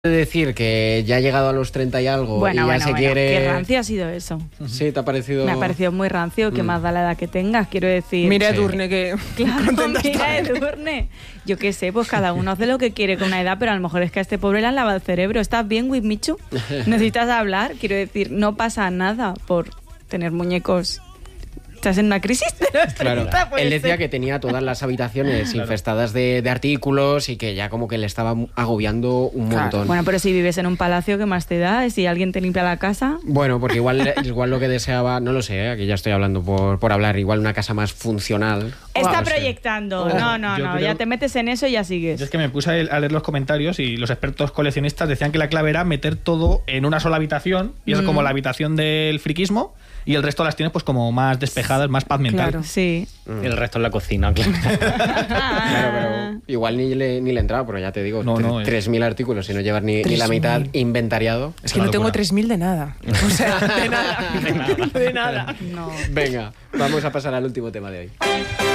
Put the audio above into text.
decir que ya ha llegado a los 30 y algo y ya se quiere... Qué rancio ha sido eso. Sí, ¿te ha parecido...? Me ha parecido muy rancio, que más da la edad que tengas, quiero decir. Mira Sí. Edurne, que... Claro, mira Edurne. Yo qué sé, pues cada uno hace lo que quiere con una edad, pero a lo mejor es que a este pobre le han lavado el cerebro. ¿Estás bien, Wismichu? ¿Necesitas hablar? Quiero decir, no pasa nada por tener muñecos. ¿Estás en una crisis de los 30? Claro, Puede él decía ser. que tenía todas las habitaciones infestadas de artículos y que ya como que le estaba agobiando un montón. Bueno, pero si vives en un palacio, ¿qué más te da? Si alguien te limpia la casa... Bueno, porque igual lo que deseaba, no lo sé, aquí ya estoy hablando por hablar, igual una casa más funcional. Está No sé. proyectando. Oh, No, yo creo- ya te metes en eso y ya sigues. Yo es que me puse a leer los comentarios y los expertos coleccionistas decían que la clave era meter todo en una sola habitación y es como la habitación del friquismo y el resto las tienes pues como más despejadas, más paz mental. Claro. Sí. Y el resto en la cocina, claro. Claro, pero igual ni le entraba, porque ya te digo, No, no, es- 3.000 artículos y no llevar ni la mitad 3.000. inventariado. Es que no tengo 3.000 de nada. O sea, de nada. De nada. No. Venga, vamos a pasar al último tema de hoy.